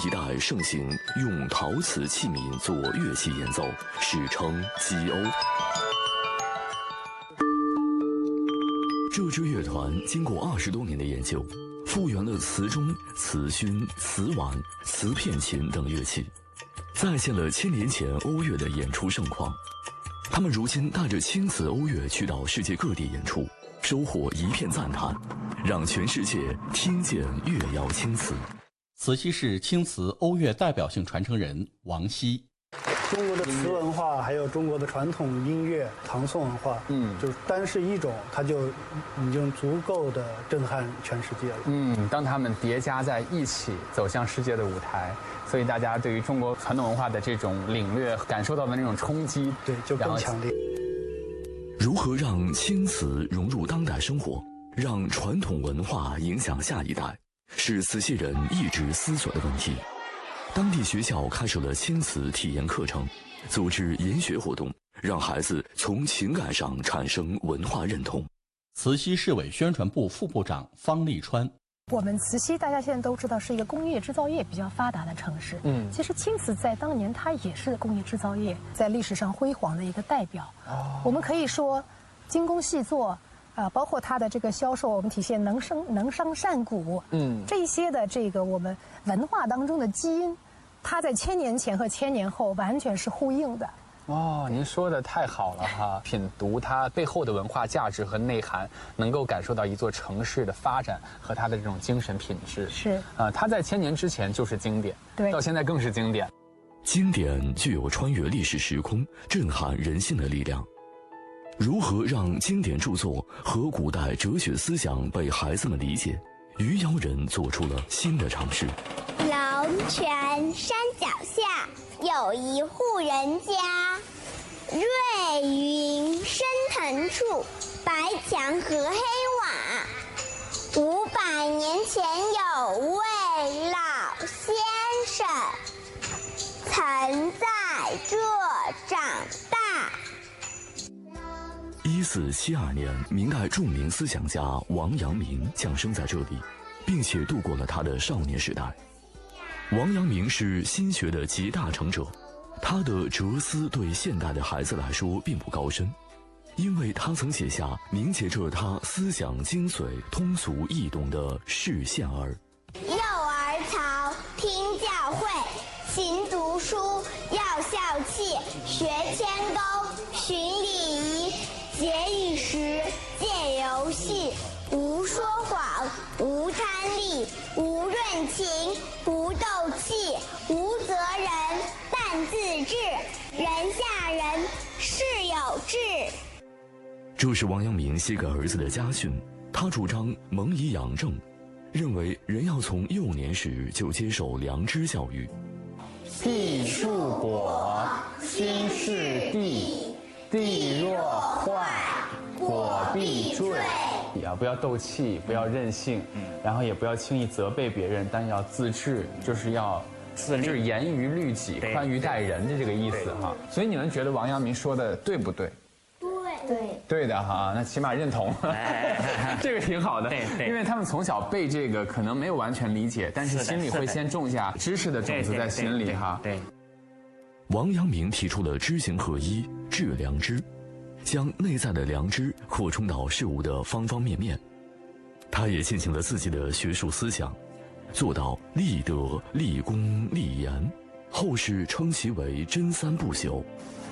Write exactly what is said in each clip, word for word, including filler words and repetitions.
一代盛行用陶瓷器皿做乐器演奏，史称击瓯。这支乐团经过二十多年的研究，复原了瓷钟、瓷埙、瓷碗、瓷片琴等乐器，再现了千年前瓯乐的演出盛况。他们如今带着青瓷瓯乐去到世界各地演出，收获一片赞叹，让全世界听见乐窑青瓷。 慈溪市青瓷瓯乐代表性传承人王希。 中国的瓷文化，还有中国的传统音乐、唐宋文化，嗯，就是单是一种，它就已经足够的震撼全世界了。 嗯，当他们叠加在一起走向世界的舞台，所以大家对于中国传统文化的这种领略，感受到的那种冲击， 对，就更强烈。 如何让青瓷融入当代生活，让传统文化影响下一代，是慈溪人一直思索的问题。当地学校开设了青瓷体验课程，组织研学活动，让孩子从情感上产生文化认同。 慈溪市委宣传部副部长方立川。 我们慈溪大家现在都知道是一个工业制造业比较发达的城市，嗯，其实青瓷在当年它也是工业制造业在历史上辉煌的一个代表。哦，我们可以说精工细作。啊，包括它的这个销售，我们体现能生能商善贾，嗯，这些的这个我们文化当中的基因，它在千年前和千年后完全是呼应的。 哦，您说的太好了哈！品读它背后的文化价值和内涵，能够感受到一座城市的发展和它的这种精神品质。 是啊，它在千年之前就是经典， 对， 到现在更是经典。 经典具有穿越历史时空、震撼人心的力量。如何让经典著作和古代哲学思想被孩子们理解？余姚人做出了新的尝试。 龙泉山脚下有一户人家，瑞云升腾处，白墙和黑瓦。五百年前有位老先生，曾在这长大。 一四七二年，明代著名思想家王阳明降生在这里，并且度过了他的少年时代。王阳明是心学的集大成者，他的哲思对现代的孩子来说并不高深，因为他曾写下凝结着他思想精髓、通俗易懂的《释宪儿》。 幼儿曹，听教诲，勤读书，要孝悌，学谦恭，循礼仪。节饮食，戒游戏，无说谎，无贪利，无论情，不斗气，无责人，但自治，人下人，事有志。 这是王阳明写给儿子的家训，他主张蒙以养正，认为人要从幼年时就接受良知教育。 地树果，心是地。地若坏，果必坠。啊，不要斗气，不要任性，嗯，然后也不要轻易责备别人，但要自治，就是要自律，就是严于律己，宽于待人的这个意思哈。所以你们觉得王阳明说的对不对？ 对对对的哈，那起码认同，这个挺好的。 对对， 因为他们从小背这个，可能没有完全理解，但是心里会先种下知识的种子在心里哈。 对。 王阳明提出了知行合一、致良知，将内在的良知扩充到事物的方方面面。他也进行了自己的学术思想，做到立德、立功、立言，后世称其为真三不朽。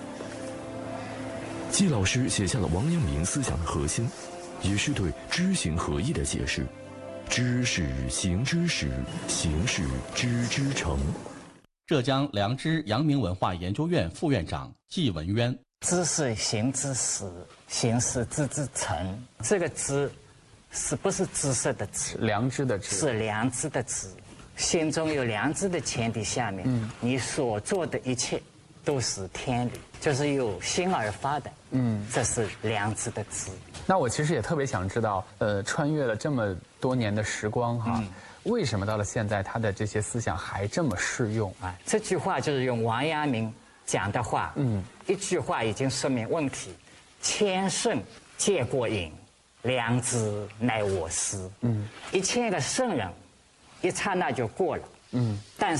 季老师写下了王阳明思想的核心，也是对知行合一的解释：知是行之始，行是知之成。 浙江良知阳明文化研究院副院长季文渊。 知是行之始，行是知之成。这个知是不是知识的知？ 良知的知。 是良知的知。心中有良知的前提下面，嗯，你所做的一切都是天理，就是由心而发的，嗯，这是良知的知。 那我其实也特别想知道，呃，穿越了这么多年的时光哈。嗯，为什么到了现在，他的这些思想还这么适用啊？这句话就是用王阳明讲的话，嗯，一句话已经说明问题：千圣皆过瘾，良知乃我师。嗯，一千个圣人，一刹那就过了。嗯，但